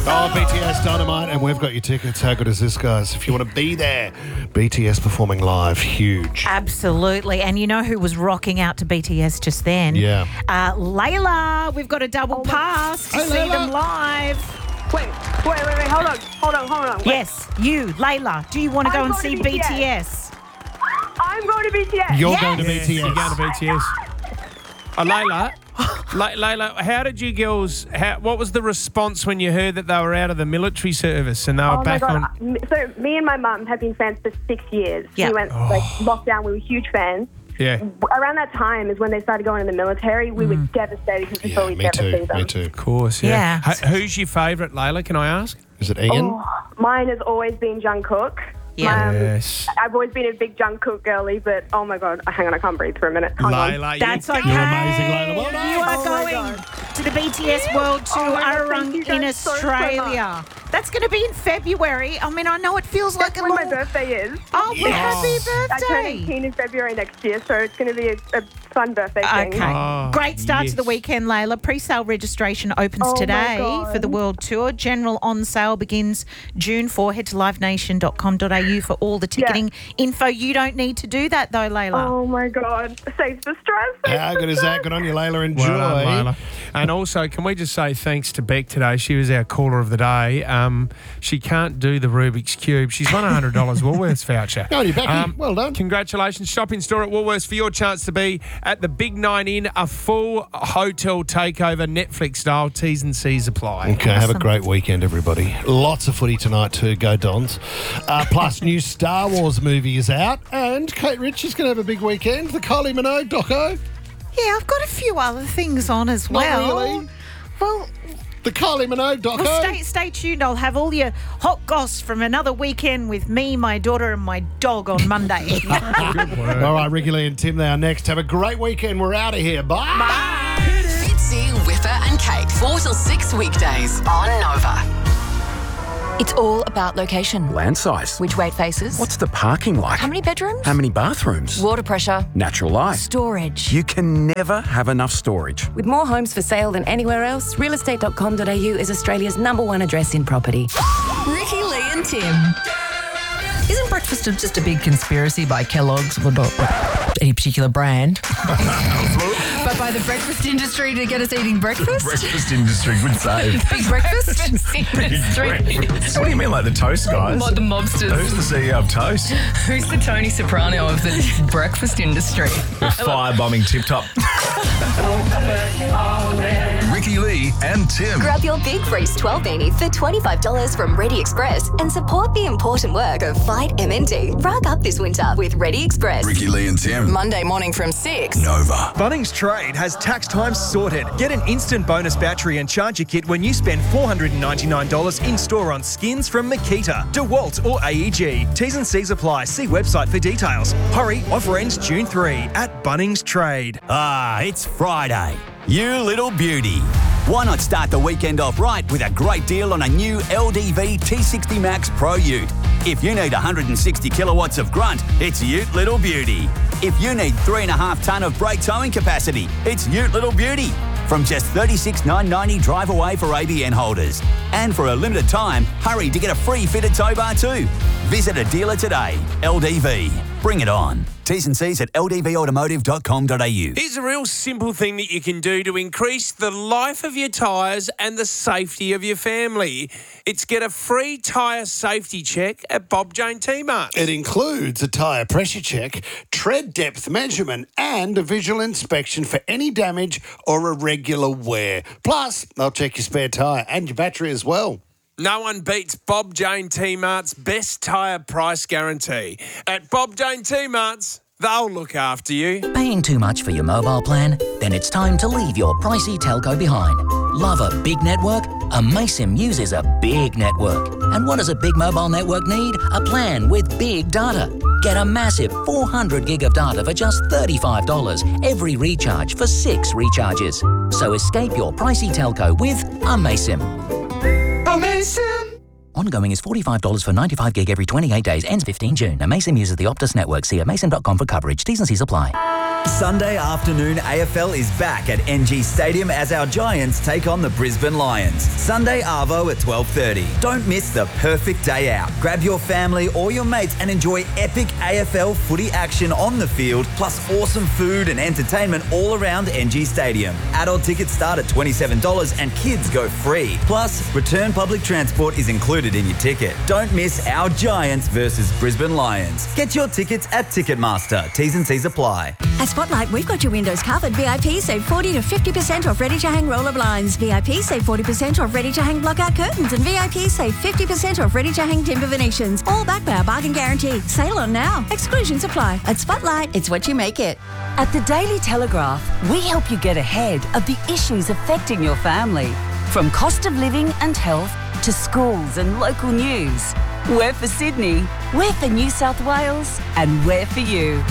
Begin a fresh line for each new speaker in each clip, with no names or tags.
Oh, BTS Dynamite, and we've got your tickets. How good is this, guys? If you want to be there, BTS performing live, huge.
Absolutely. And you know who was rocking out to BTS just then?
Yeah.
Layla. We've got a double pass to see
Layla.
them live.
Wait. Hold on. Wait.
Yes, you, Layla. Do you want to go
I'm
and
going
see
to
BTS?
I'm going to BTS.
You're
Yes.
going to BTS.
You're going to BTS. Layla, how did you girls, what was the response when you heard that they were out of the military service and they were
Oh my
back
God.
on?
So me and my mum have been fans for 6 years.
Yeah.
We went lockdown. We were huge fans.
Yeah.
Around that time is when they started going in the military. We were devastated because we thought we'd
me
never see
too.
them.
Me too.
Of course, yeah.
Yeah.
Who's your favourite, Layla, can I ask?
Is it Ian?
Oh, mine has always been Jungkook.
Yeah.
Yes.
I've always been a big Jungkook girly, but oh my God, hang on, I can't breathe for a minute. Hang on.
Layla,
That's okay.
You're amazing, Layla. Well done.
You are
Oh my
going
God.
to the BTS World Tour
Oh my God, thank
Arung
you
in
guys so
Australia. That's going to be in February. I mean, I know it feels like
That's
a
when my
long...
birthday is.
Oh,
Yes.
happy
I turn
birthday.
18 in February next year, so it's going to be a fun birthday thing.
Okay.
Oh,
Great start to the
yes.
weekend, Layla. Pre-sale registration opens
Oh, my
today
God.
for the World Tour. General on sale begins June 4. Head to livenation.com.au for all the ticketing info. You don't need to do that, though, Layla.
Oh my God. Saves the stress.
How good is that? Good on you, Layla. Enjoy.
Well done, Layla. And also, can we just say thanks to Beck today? She was our caller of the day. She can't do the Rubik's Cube. She's won a $100 Woolworths voucher.
Go on you, Becky. Well done.
Congratulations. Shop in store at Woolworths for your chance to be at the Big Night In, a full hotel takeover, Netflix style. T's and C's apply.
Okay, have a great weekend, everybody. Lots of footy tonight too. Go Dons. Plus, new Star Wars movie is out, and Kate Ritchie's going to have a big weekend. The Kylie Minogue doco.
Yeah, I've got a few other things on as well.
really.
Well,
The Kylie Minogue doco.
stay tuned. I'll have all your hot goss from another weekend with me, my daughter, and my dog on Monday.
All right, Ricky Lee and Tim, they are next. Have a great weekend. We're out of here. Bye.
Fitzy, Whipper and Kate, 4 till 6 weekdays on Nova.
It's all about location.
Land size.
Which way it faces.
What's the parking like?
How many bedrooms?
How many bathrooms?
Water pressure.
Natural light.
Storage.
You can never have enough storage.
With more homes for sale than anywhere else, realestate.com.au is Australia's #1 address in property.
Ricky, Lee and Tim.
Isn't breakfast just a big conspiracy by Kellogg's, or not any particular brand, but by the breakfast industry to get us eating breakfast?
Breakfast industry, good save.
Big breakfast industry.
What do you mean, like the toast guys?
Like the mobsters.
Who's the CEO of Toast?
Who's the Tony Soprano of the breakfast industry?
Firebombing Tip Top. Ricky Lee and Tim.
Grab your Big Freeze 12 beanie for $25 from Ready Express and support the important work of Fight MND. Rug up this winter with Ready Express.
Ricky Lee and Tim.
Monday morning from 6.
Nova.
Bunnings Trade has tax time sorted. Get an instant bonus battery and charger kit when you spend $499 in store on skins from Makita, DeWalt or AEG. T's and C's apply. See website for details. Hurry, offer ends June 3 at Bunnings Trade.
Ah, it's Friday. You little beauty. Why not start the weekend off right with a great deal on a new LDV T60 Max Pro Ute? If you need 160 kilowatts of grunt, it's Ute Little Beauty. If you need 3.5 tonne of brake towing capacity, it's Ute Little Beauty. From just $36,990 drive away for ABN holders. And for a limited time, hurry to get a free fitted tow bar too. Visit a dealer today. LDV. Bring it on. T's and C's at ldvautomotive.com.au.
Here's a real simple thing that you can do to increase the life of your tyres and the safety of your family. It's get a free tyre safety check at Bob Jane T-Mart.
It includes a tyre pressure check, tread depth measurement, and a visual inspection for any damage or irregular wear. Plus, they'll check your spare tyre and your battery as well.
No one beats Bob Jane T-Mart's best tyre price guarantee. At Bob Jane T-Mart's, they'll look after you.
Paying too much for your mobile plan? Then it's time to leave your pricey telco behind. Love a big network? Amaysim uses a big network. And what does a big mobile network need? A plan with big data. Get a massive 400 gig of data for just $35 every recharge for 6 recharges. So escape your pricey telco with Amaysim.
Amazing!
Ongoing is $45 for 95 gig every 28 days. Ends 15 June. Amaysim uses the Optus network. See amaysim.com for coverage. T's and C's apply.
Sunday afternoon AFL is back at NG Stadium as our Giants take on the Brisbane Lions. Sunday Arvo at 12:30. Don't miss the perfect day out. Grab your family or your mates and enjoy epic AFL footy action on the field, plus awesome food and entertainment all around NG Stadium. Adult tickets start at $27 and kids go free. Plus, return public transport is included in your ticket. Don't miss our Giants versus Brisbane Lions. Get your tickets at Ticketmaster. T's and C's apply.
At Spotlight, we've got your windows covered. VIP save 40 to 50% off ready-to-hang roller blinds. VIP save 40% off ready-to-hang block-out curtains. And VIP save 50% off ready-to-hang timber Venetians. All backed by our bargain guarantee. Sale on now. Exclusions apply. At Spotlight, it's what you make it.
At the Daily Telegraph, we help you get ahead of the issues affecting your family. From cost of living and health to schools and local news. We're for Sydney, we're for New South Wales, and we're for you.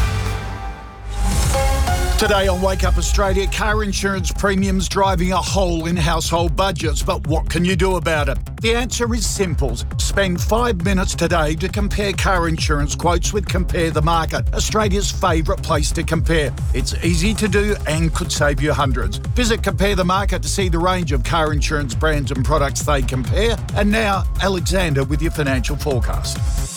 Today on Wake Up Australia, car insurance premiums driving a hole in household budgets. But what can you do about it? The answer is simple. Spend 5 minutes today to compare car insurance quotes with Compare the Market, Australia's favourite place to compare. It's easy to do and could save you hundreds. Visit Compare the Market to see the range of car insurance brands and products they compare. And now, Alexander with your financial forecast.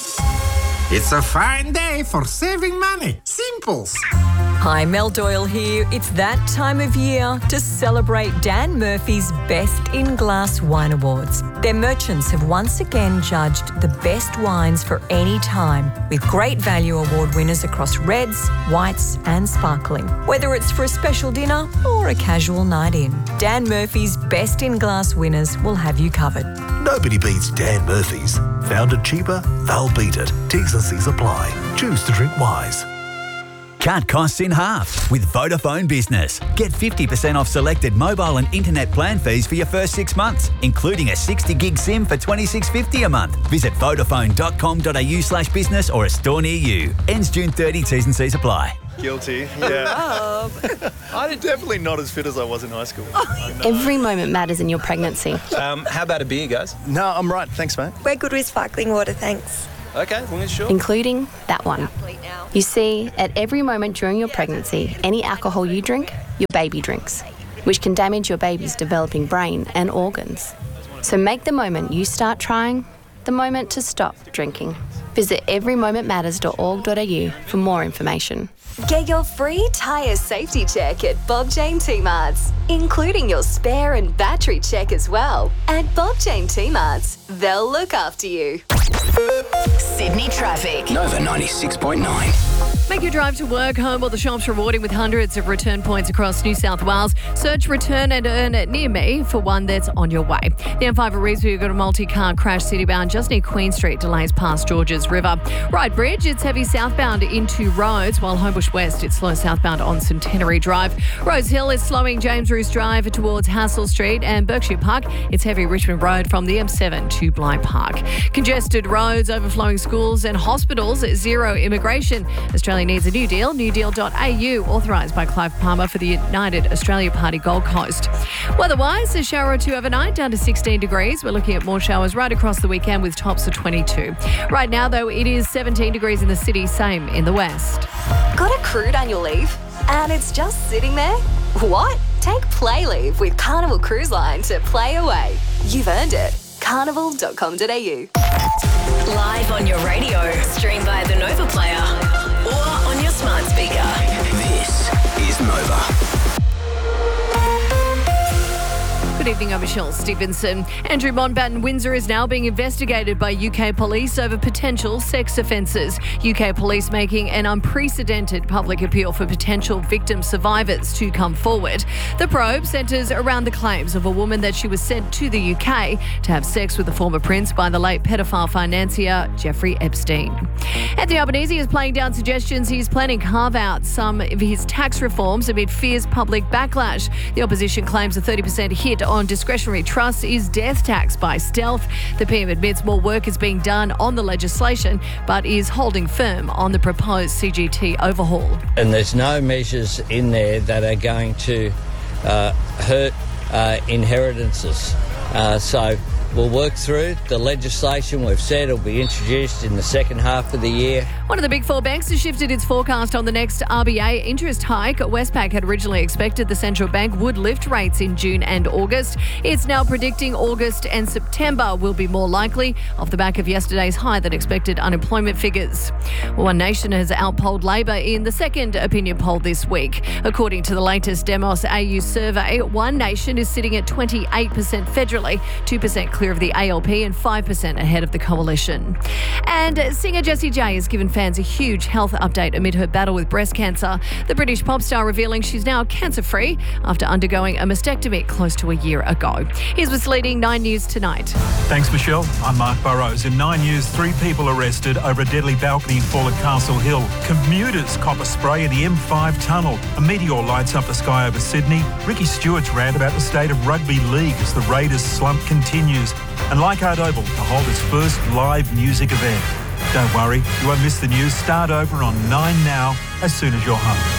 It's a fine day for saving money. Simples.
Hi, Mel Doyle here. It's that time of year to celebrate Dan Murphy's Best in Glass Wine Awards. Their merchants have once again judged the best wines for any time, with great value award winners across reds, whites and sparkling. Whether it's for a special dinner or a casual night in, Dan Murphy's Best in Glass winners will have you covered.
Nobody beats Dan Murphy's. Found it cheaper? They'll beat it. T's and C's apply. Choose to drink wise.
Cut costs in half with Vodafone Business. Get 50% off selected mobile and internet plan fees for your first 6 months, including a 60 gig SIM for $26.50 a month. Visit vodafone.com.au/business or a store near you. Ends June 30, T's and C's apply.
Guilty, yeah. I'm definitely not as fit as I was in high school.
Every moment matters in your pregnancy.
How about a beer, guys? No, I'm right. Thanks, mate.
We're good with sparkling water, thanks.
Okay, as long as you're sure.
Including that one. You see, at every moment during your pregnancy, any alcohol you drink, your baby drinks, which can damage your baby's developing brain and organs. So make the moment you start trying the moment to stop drinking. Visit everymomentmatters.org.au for more information.
Get your free tyre safety check at Bob Jane T-Marts, including your spare and battery check as well. At Bob Jane T-Marts, they'll look after you.
Sydney traffic. Nova 96.9.
Make your drive to work, home or the shops rewarding with hundreds of return points across New South Wales. Search Return and Earn it near me for one that's on your way. The M5 at Reesville, you've got a multi-car crash citybound just near Queen Street, delays past Georges River. Right Bridge, it's heavy southbound into Rhodes, while Homebush West, it's slow southbound on Centenary Drive. Rose Hill is slowing James Roos Drive towards Hassel Street, and Berkshire Park, it's heavy Richmond Road from the M7 to Bligh Park. Congested roads, overflowing schools and hospitals, zero immigration. Australia needs a new deal. newdeal.au, authorised by Clive Palmer for the United Australia Party Gold Coast. Weather-wise, a shower or two overnight, down to 16 degrees. We're looking at more showers right across the weekend with tops of 22. Right now, though, it is 17 degrees in the city, same in the west.
Got a crude annual leave and it's just sitting there? What? Take Play Leave with Carnival Cruise Line to play away. You've earned it. Carnival.com.au.
Live on your radio, stream via the Nova Player or on your smart speaker.
This is Nova.
Good evening, I'm Michelle Stevenson. Andrew Monbatten Windsor is now being investigated by UK police over potential sex offences. UK police making an unprecedented public appeal for potential victim survivors to come forward. The probe centres around the claims of a woman that she was sent to the UK to have sex with the former prince by the late pedophile financier Jeffrey Epstein. Anthony Albanese is playing down suggestions he's planning to carve out some of his tax reforms amid fierce public backlash. The opposition claims a 30% hit on discretionary trusts is death tax by stealth. The PM admits more work is being done on the legislation, but is holding firm on the proposed CGT overhaul.
And there's no measures in there that are going to hurt inheritances. So we'll work through the legislation. We've said it'll be introduced in the second half of the year.
One of the big four banks has shifted its forecast on the next RBA interest hike. Westpac had originally expected the central bank would lift rates in June and August. It's now predicting August and September will be more likely off the back of yesterday's higher than expected unemployment figures. One Nation has outpolled Labor in the second opinion poll this week. According to the latest Demos AU survey, One Nation is sitting at 28% federally, 2% clear of the ALP and 5% ahead of the coalition. And singer Jessie J has given fans a huge health update amid her battle with breast cancer. The British pop star revealing she's now cancer-free after undergoing a mastectomy close to a year ago. Here's what's leading 9 News tonight.
Thanks, Michelle. I'm Mark Burrows. In 9 News, 3 people arrested over a deadly balcony fall at Castle Hill. Commuters cop a spray in the M5 tunnel. A meteor lights up the sky over Sydney. Ricky Stewart's rant about the state of rugby league as the Raiders slump continues. And Leichhardt Oval to hold its first live music event. Don't worry, you won't miss the news. Start over on 9 now, as soon as you're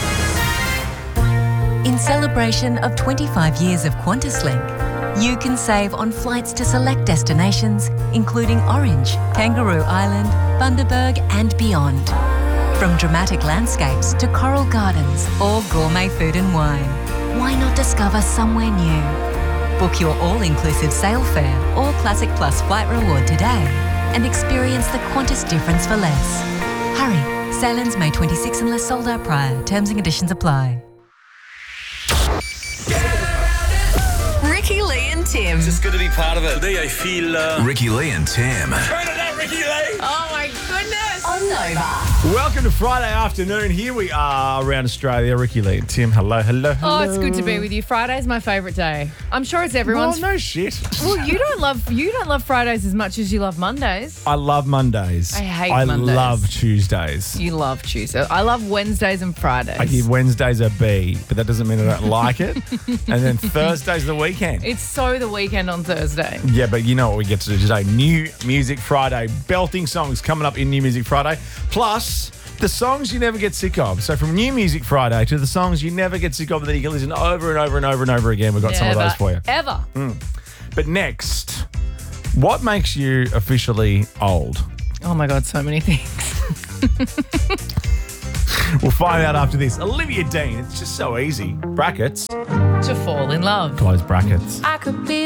home.
In celebration of 25 years of QantasLink, you can save on flights to select destinations, including Orange, Kangaroo Island, Bundaberg and beyond. From dramatic landscapes to coral gardens or gourmet food and wine, why not discover somewhere new? Book your all-inclusive sail fare or Classic Plus flight reward today and experience the Qantas difference for less. Hurry, sailings May 26 unless sold out prior. Terms and conditions apply.
Ricky Lee and Tim.
It's just good to be part of it.
Today I feel...
Ricky Lee and Tim.
Turn it up, Ricky Lee!
Oh my goodness. On Nova.
Welcome to Friday afternoon. Here we are around Australia. Ricky Lee and Tim. Hello, hello, hello.
Oh, it's good to be with you. Friday's my favourite day. I'm sure it's everyone's.
Well, no shit.
Well, you don't love Fridays as much as you love Mondays.
I love Mondays.
I hate
I
Mondays.
love Tuesdays.
You love Tuesdays. I love Wednesdays and Fridays.
I give Wednesdays a B, but that doesn't mean I don't like it. And then Thursday's the weekend.
It's so the weekend on Thursday.
Yeah, but you know what we get to do today? New Music Friday. Belting songs coming up in New Music Friday. Plus, the songs you never get sick of. So from New Music Friday to the songs you never get sick of that you can listen over and over and over and over again. We've got some of those for you.
Ever.
But next, what makes you officially old?
Oh my God, so many things.
We'll find out after this. Olivia Dean. It's just so easy. Brackets.
To fall in love.
Close brackets.
I could be